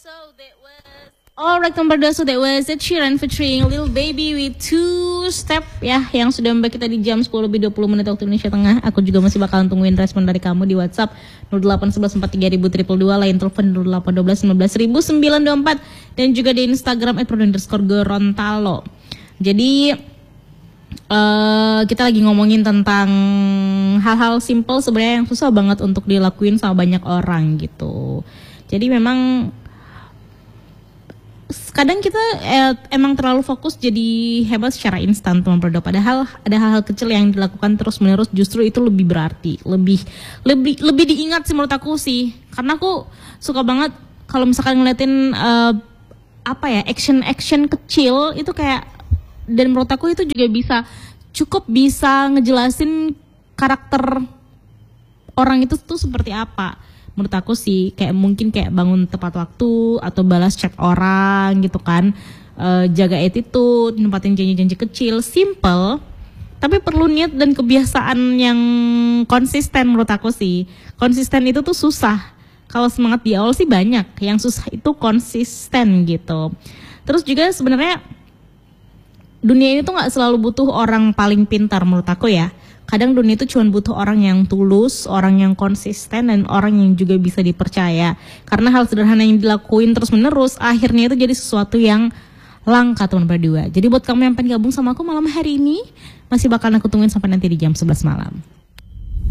Alright, nomor 2, so that was Ed Sheeran featuring Lil Baby with Two Step ya, yang sudah mbak kita di jam 10:20 waktu Indonesia Tengah. Aku juga masih bakalan tungguin respon dari kamu di WhatsApp 08114300022, lain telepon 081215924, dan juga di Instagram @pro_gorontalo. Jadi kita lagi ngomongin tentang hal-hal simple sebenarnya yang susah banget untuk dilakuin sama banyak orang gitu. Jadi memang kadang kita emang terlalu fokus jadi hebat secara instan, teman Prodo. Padahal ada hal-hal kecil yang dilakukan terus menerus, justru itu lebih berarti, lebih diingat sih menurut aku sih. Karena aku suka banget kalau misalkan ngeliatin action kecil itu kayak, dan menurut aku itu juga cukup bisa ngejelasin karakter orang itu tuh seperti apa. Menurut aku sih mungkin kayak bangun tepat waktu atau balas chat orang gitu kan, jaga attitude, nempatin janji-janji kecil, simple tapi perlu niat dan kebiasaan yang konsisten. Menurut aku sih konsisten itu tuh susah. Kalau semangat di awal sih banyak, yang susah itu konsisten gitu. Terus juga sebenarnya dunia ini tuh nggak selalu butuh orang paling pintar menurut aku ya. Kadang dunia itu cuma butuh orang yang tulus, orang yang konsisten, dan orang yang juga bisa dipercaya. Karena hal sederhana yang dilakuin terus menerus, akhirnya itu jadi sesuatu yang langka, teman berdua. Jadi buat kamu yang pengen gabung sama aku malam hari ini, masih bakal aku tungguin sampai nanti di jam 11 malam.